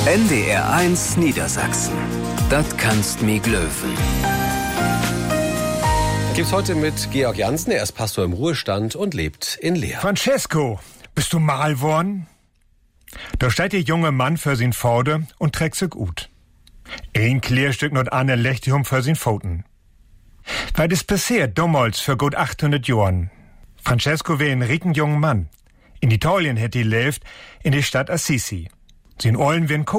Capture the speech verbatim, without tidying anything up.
N D R eins Niedersachsen. Das kannst mi glöwen. Gibt's heute mit Georg Jansen. Er ist Pastor im Ruhestand und lebt in Leer. Francesco, bist du mal worden? Da steht der junge Mann für sin Vorde und trägt sich gut. Ein Klärstück not ane Lechtium für sin Pfoten. Weil das passiert damals für gut achthundert Jahren. Francesco wär ein ricken junger Mann. In Italien hätt die lebt, in der Stadt Assisi. Sin Eulen wär'n